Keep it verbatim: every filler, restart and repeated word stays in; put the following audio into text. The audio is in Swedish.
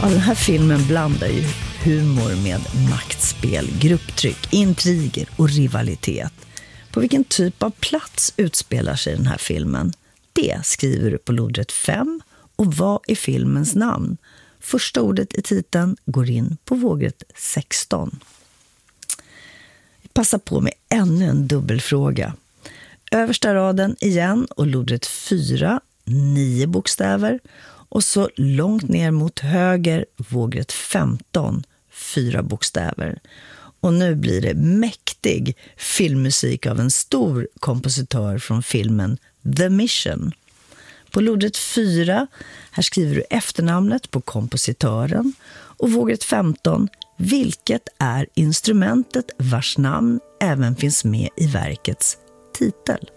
Ja, den här filmen blandar ju humor med maktspel, grupptryck, intriger och rivalitet. På vilken typ av plats utspelar sig den här filmen? Det skriver du på lodrätt fem. Och vad är filmens namn? Första ordet i titeln går in på vågrätt sexton. Vi passar på med ännu en dubbelfråga. Översta raden igen och lodrätt fyra, nio bokstäver. Och så långt ner mot höger, vågrätt femton, fyra bokstäver. Och nu blir det mäktig filmmusik av en stor kompositör från filmen The Mission. På lodrätt fyra, här skriver du efternamnet på kompositören. Och vågrätt femton, vilket är instrumentet vars namn även finns med i verkets titel?